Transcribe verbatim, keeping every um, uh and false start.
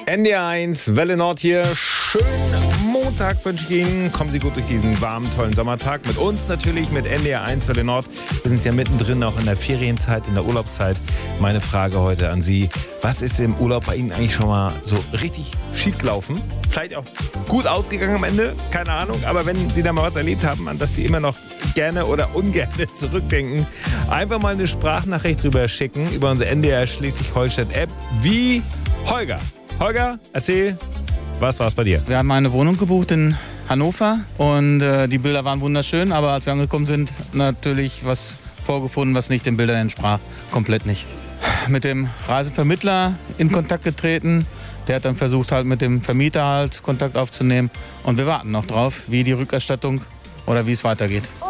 N D R eins, Welle Nord hier. Schönen Montag wünsche ich Ihnen. Kommen Sie gut durch diesen warmen, tollen Sommertag. Mit uns natürlich, mit N D R eins, Welle Nord. Wir sind ja mittendrin, auch in der Ferienzeit, in der Urlaubszeit. Meine Frage heute an Sie. Was ist im Urlaub bei Ihnen eigentlich schon mal so richtig schief gelaufen? Vielleicht auch gut ausgegangen am Ende, keine Ahnung. Aber wenn Sie da mal was erlebt haben, an das Sie immer noch gerne oder ungern zurückdenken, einfach mal eine Sprachnachricht drüber schicken über unsere N D R Schleswig-Holstein-App wie Holger. Holger, erzähl, was war es bei dir? Wir haben eine Wohnung gebucht in Hannover und äh, die Bilder waren wunderschön, aber als wir angekommen sind, natürlich was vorgefunden, was nicht den Bildern entsprach. Komplett nicht. Mit dem Reisevermittler in Kontakt getreten. Der hat dann versucht, halt mit dem Vermieter halt Kontakt aufzunehmen. Und wir warten noch drauf, wie die Rückerstattung oder wie es weitergeht.